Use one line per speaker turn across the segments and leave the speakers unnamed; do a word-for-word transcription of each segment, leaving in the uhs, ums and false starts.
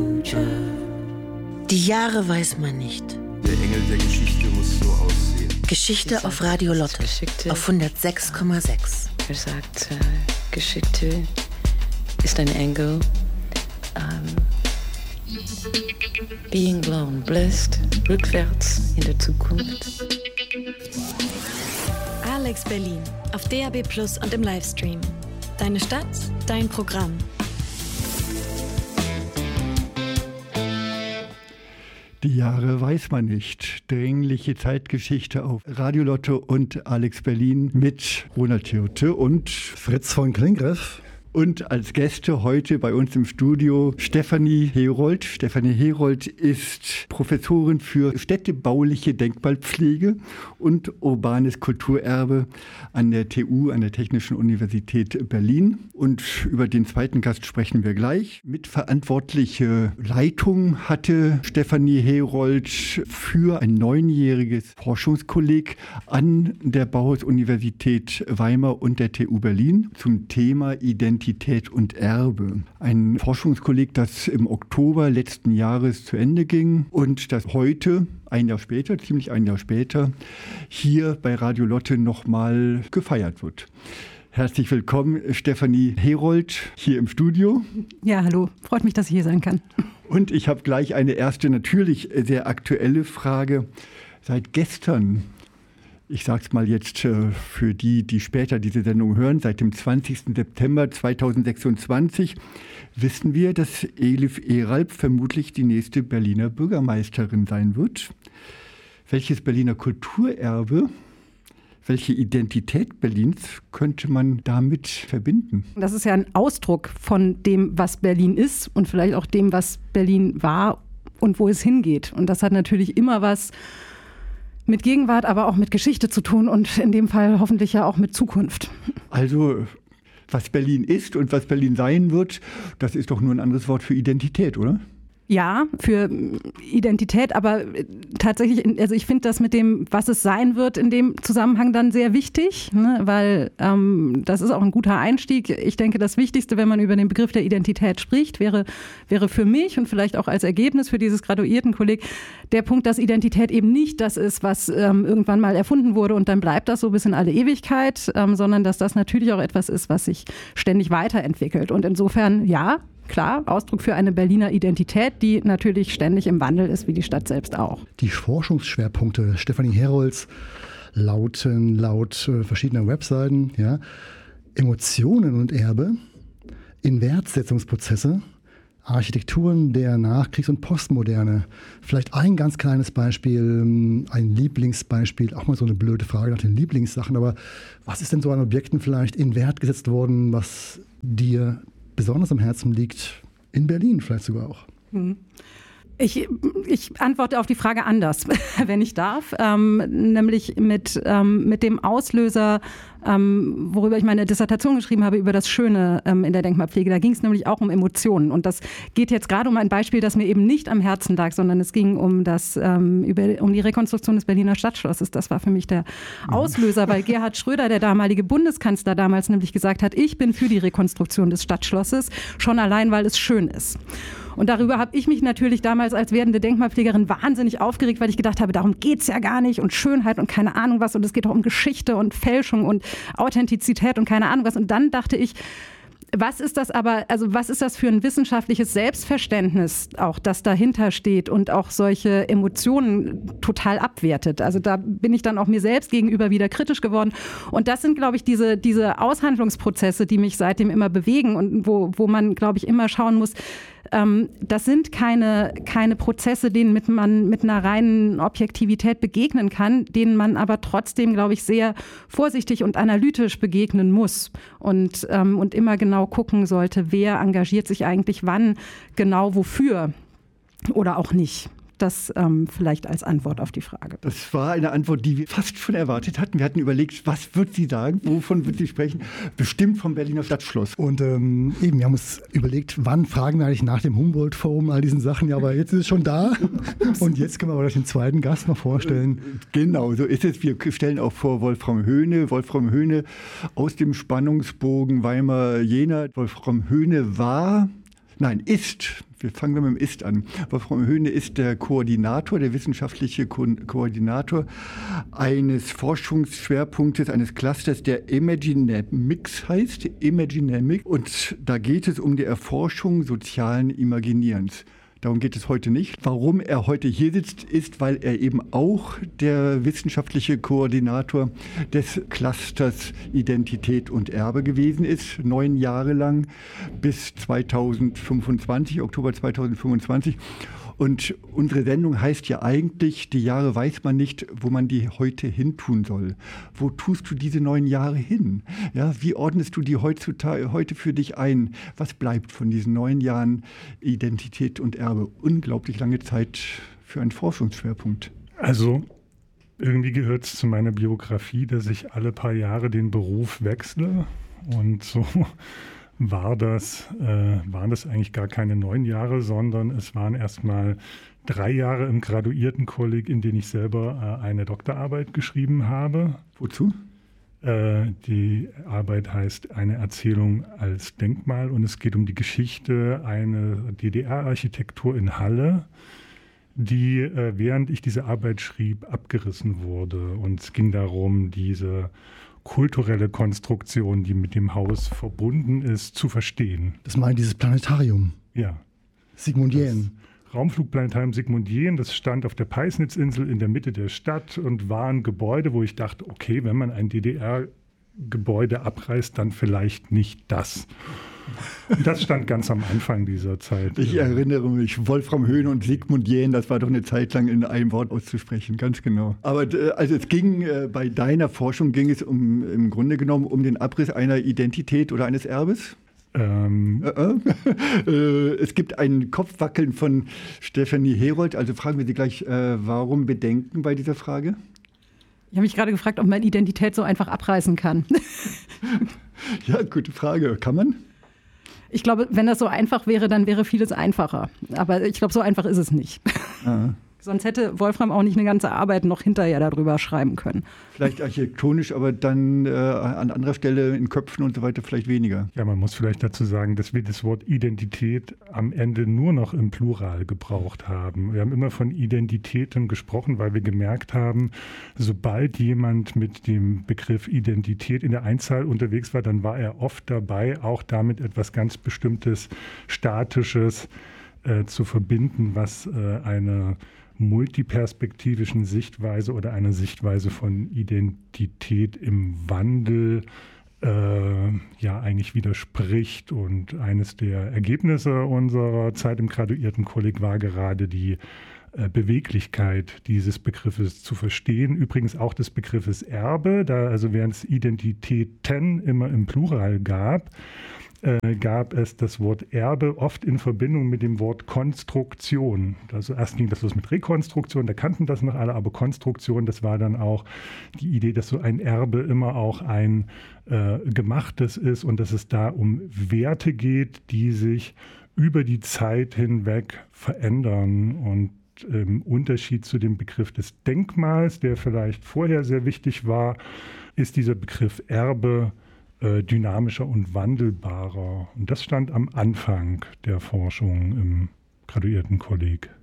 Die Jahre weiß man nicht.
Der Engel der Geschichte muss so aussehen.
Geschichte auf Radio Lotte
Geschichte,
auf hundertsechs Komma sechs.
Er sagt, äh, Geschichte ist ein Engel. Ähm, being blown, blessed, rückwärts in der Zukunft.
Alex Berlin auf D A B Plus und im Livestream. Deine Stadt, dein Programm.
Die Jahre weiß man nicht. Drängliche Zeitgeschichte auf Radio Lotte und Alex Berlin mit Ronald Hirte und
Fritz von Klingriff.
Und als Gäste heute bei uns im Studio Stefanie Herold. Stefanie Herold ist Professorin für städtebauliche Denkmalpflege und urbanes Kulturerbe an der T U, an der Technischen Universität Berlin. Und über den zweiten Gast sprechen wir gleich. Mitverantwortliche Leitung hatte Stefanie Herold für ein neunjähriges Forschungskolleg an der Bauhaus-Universität Weimar und der T U Berlin zum Thema Identität Identität und Erbe. Ein Forschungskolleg, das im Oktober letzten Jahres zu Ende ging und das heute, ein Jahr später, ziemlich ein Jahr später, hier bei Radio Lotte nochmal gefeiert wird. Herzlich willkommen, Stefanie Herold, hier im Studio.
Ja, hallo. Freut mich, dass ich hier sein kann.
Und ich habe gleich eine erste, natürlich sehr aktuelle Frage. Seit gestern, ich sage es mal jetzt äh, für die, die später diese Sendung hören, seit dem zwanzigsten September zweitausendsechsundzwanzig wissen wir, dass Elif Eralp vermutlich die nächste Berliner Bürgermeisterin sein wird. Welches Berliner Kulturerbe, welche Identität Berlins könnte man damit verbinden?
Das ist ja ein Ausdruck von dem, was Berlin ist und vielleicht auch dem, was Berlin war und wo es hingeht. Und das hat natürlich immer was mit Gegenwart, aber auch mit Geschichte zu tun und in dem Fall hoffentlich ja auch mit Zukunft.
Also was Berlin ist und was Berlin sein wird, das ist doch nur ein anderes Wort für Identität, oder?
Ja, für Identität, aber tatsächlich, also ich finde das mit dem, was es sein wird, in dem Zusammenhang dann sehr wichtig, ne? Weil ähm, das ist auch ein guter Einstieg. Ich denke, das Wichtigste, wenn man über den Begriff der Identität spricht, wäre, wäre für mich und vielleicht auch als Ergebnis für dieses Graduiertenkolleg der Punkt, dass Identität eben nicht das ist, was ähm, irgendwann mal erfunden wurde und dann bleibt das so bis in alle Ewigkeit, ähm, sondern dass das natürlich auch etwas ist, was sich ständig weiterentwickelt. Und insofern, ja, klar, Ausdruck für eine Berliner Identität, die natürlich ständig im Wandel ist, wie die Stadt selbst auch.
Die Forschungsschwerpunkte Stefanie Herolds lauten laut äh, verschiedener Webseiten, ja, Emotionen und Erbe, Inwertsetzungsprozesse, Architekturen der Nachkriegs- und Postmoderne. Vielleicht ein ganz kleines Beispiel, ein Lieblingsbeispiel, auch mal so eine blöde Frage nach den Lieblingssachen, aber was ist denn so an Objekten vielleicht in Wert gesetzt worden, was dir besonders am Herzen liegt, in Berlin vielleicht sogar auch?
Ich, ich antworte auf die Frage anders, wenn ich darf, ähm, nämlich mit, ähm, mit dem Auslöser, ähm, worüber ich meine Dissertation geschrieben habe, über das Schöne ähm, in der Denkmalpflege. Da ging es nämlich auch um Emotionen und das geht jetzt gerade um ein Beispiel, das mir eben nicht am Herzen lag, sondern es ging um, das, ähm, über, um die Rekonstruktion des Berliner Stadtschlosses. Das war für mich der Auslöser, weil Gerhard Schröder, der damalige Bundeskanzler, damals nämlich gesagt hat, ich bin für die Rekonstruktion des Stadtschlosses, schon allein, weil es schön ist. Und darüber habe ich mich natürlich damals als werdende Denkmalpflegerin wahnsinnig aufgeregt, weil ich gedacht habe, darum geht's ja gar nicht und Schönheit und keine Ahnung was und es geht doch um Geschichte und Fälschung und Authentizität und keine Ahnung was. Und dann dachte ich, was ist das aber, also was ist das für ein wissenschaftliches Selbstverständnis auch, das dahinter steht und auch solche Emotionen total abwertet? Also da bin ich dann auch mir selbst gegenüber wieder kritisch geworden. Und das sind, glaube ich, diese, diese Aushandlungsprozesse, die mich seitdem immer bewegen und wo, wo man, glaube ich, immer schauen muss, ähm, das sind keine, keine Prozesse, denen mit man mit einer reinen Objektivität begegnen kann, denen man aber trotzdem, glaube ich, sehr vorsichtig und analytisch begegnen muss und, ähm, und immer genau gucken sollte, wer engagiert sich eigentlich wann, genau wofür oder auch nicht. Das ähm, vielleicht als Antwort auf die Frage.
Das war eine Antwort, die wir fast schon erwartet hatten. Wir hatten überlegt, was wird sie sagen, wovon wird sie sprechen? Bestimmt vom Berliner Stadtschloss.
Und ähm, eben, wir haben uns überlegt, wann fragen wir eigentlich nach dem Humboldt-Forum, all diesen Sachen. Ja, aber jetzt ist es schon da. Und jetzt können wir aber den zweiten Gast noch vorstellen.
Genau, so ist es. Wir stellen auch vor Wolfram Höhne. Wolfram Höhne aus dem Spannungsbogen Weimar-Jena. Wolfram Höhne war... Nein, ist Wir fangen mit dem Ist an. Wolfram Höhne ist der Koordinator, der wissenschaftliche Ko- Koordinator eines Forschungsschwerpunktes, eines Clusters, der Imaginamics heißt. Imaginamics. Und da geht es um die Erforschung sozialen Imaginierens. Darum geht es heute nicht. Warum er heute hier sitzt, ist, weil er eben auch der wissenschaftliche Koordinator des Clusters Identität und Erbe gewesen ist, neun Jahre lang bis zweitausendfünfundzwanzig, Oktober zweitausendfünfundzwanzig. Und unsere Sendung heißt ja eigentlich, die Jahre weiß man nicht, wo man die heute hintun soll. Wo tust du diese neun Jahre hin? Ja, wie ordnest du die heutzutage, heute für dich ein? Was bleibt von diesen neun Jahren Identität und Erbe? Unglaublich lange Zeit für einen Forschungsschwerpunkt.
Also irgendwie gehört es zu meiner Biografie, dass ich alle paar Jahre den Beruf wechsle. Und so war das, äh, waren das eigentlich gar keine neun Jahre, sondern es waren erstmal drei Jahre im Graduiertenkolleg, in denen ich selber äh, eine Doktorarbeit geschrieben habe.
Wozu?
Äh, die Arbeit heißt Eine Erzählung als Denkmal und es geht um die Geschichte einer D D R-Architektur in Halle, die, äh, während ich diese Arbeit schrieb, abgerissen wurde. Und es ging darum, diese kulturelle Konstruktion, die mit dem Haus verbunden ist, zu verstehen.
Das meint dieses Planetarium.
Ja.
Sigmundien.
Das Raumflugplanetarium Sigmundien, das stand auf der Peisnitzinsel in der Mitte der Stadt und war ein Gebäude, wo ich dachte, okay, wenn man ein D D R-Gebäude abreißt, dann vielleicht nicht das. Und das stand ganz am Anfang dieser Zeit.
Ich erinnere mich, Wolfram Höhne und Sigmund Jähn, das war doch eine Zeit lang in einem Wort auszusprechen, ganz genau. Aber also es ging, äh, bei deiner Forschung ging es um, im Grunde genommen um den Abriss einer Identität oder eines Erbes?
Ähm.
Äh, äh, es gibt ein Kopfwackeln von Stefanie Herold, also fragen wir Sie gleich, äh, warum Bedenken bei dieser Frage?
Ich habe mich gerade gefragt, ob man Identität so einfach abreißen kann.
Ja, gute Frage. Kann man?
Ich glaube, wenn das so einfach wäre, dann wäre vieles einfacher. Aber ich glaube, so einfach ist es nicht.
Ah.
Sonst hätte Wolfram auch nicht eine ganze Arbeit noch hinterher darüber schreiben können.
Vielleicht architektonisch, aber dann äh, an anderer Stelle in Köpfen und so weiter vielleicht weniger.
Ja, man muss vielleicht dazu sagen, dass wir das Wort Identität am Ende nur noch im Plural gebraucht haben. Wir haben immer von Identitäten gesprochen, weil wir gemerkt haben, sobald jemand mit dem Begriff Identität in der Einzahl unterwegs war, dann war er oft dabei, auch damit etwas ganz Bestimmtes, Statisches äh, zu verbinden, was äh, eine multiperspektivischen Sichtweise oder einer Sichtweise von Identität im Wandel äh, ja eigentlich widerspricht. Und eines der Ergebnisse unserer Zeit im Graduiertenkolleg war gerade die äh, Beweglichkeit dieses Begriffes zu verstehen. Übrigens auch des Begriffes Erbe, da also während es Identitäten immer im Plural gab, Äh, gab es das Wort Erbe oft in Verbindung mit dem Wort Konstruktion. Also erst ging das los mit Rekonstruktion, da kannten das noch alle, aber Konstruktion, das war dann auch die Idee, dass so ein Erbe immer auch ein äh, gemachtes ist und dass es da um Werte geht, die sich über die Zeit hinweg verändern. Und im Unterschied zu dem Begriff des Denkmals, der vielleicht vorher sehr wichtig war, ist dieser Begriff Erbe dynamischer und wandelbarer. Und das stand am Anfang der Forschung im Graduiertenkolleg.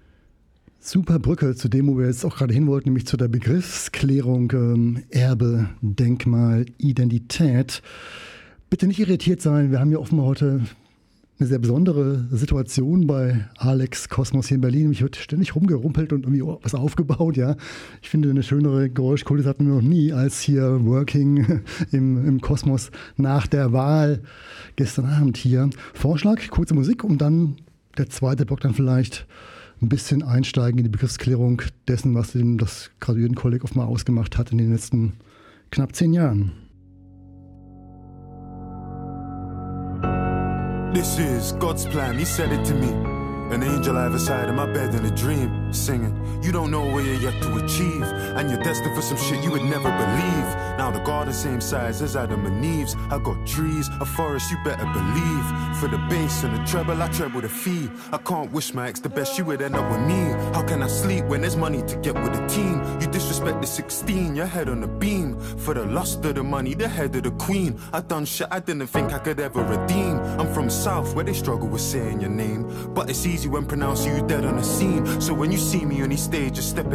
Super Brücke zu dem, wo wir jetzt auch gerade hin wollten, nämlich zu der Begriffsklärung ähm, Erbe, Denkmal, Identität. Bitte nicht irritiert sein, wir haben ja offenbar heute eine sehr besondere Situation bei Alex Kosmos hier in Berlin. Mich wird ständig rumgerumpelt und irgendwie was aufgebaut. Ja, ich finde, eine schönere Geräuschkulisse hatten wir noch nie als hier Working im, im Kosmos nach der Wahl gestern Abend hier. Vorschlag, kurze Musik und dann der zweite Block dann vielleicht ein bisschen einsteigen in die Begriffsklärung dessen, was denn das Graduiertenkolleg oft mal ausgemacht hat in den letzten knapp zehn Jahren.
This is God's plan, he said it to me. An angel
alive aside of my bed in a dream, singing. You don't know where you're yet to achieve, and you're destined for some shit you would never believe. Now the garden same size as Adam and Eve's. I got trees, a forest, you better believe. For the bass and the treble, I treble the fee. I can't wish my ex the best, you would end up with me. How can I sleep when there's money to get with a team? You disrespect the sixteen, your head on the beam. For the lust of the money, the head of the queen. I done shit I didn't think I could ever redeem. I'm from South where they struggle with saying your name, but it's easy when pronouncing you dead on the scene. So when you see me on these stages stepping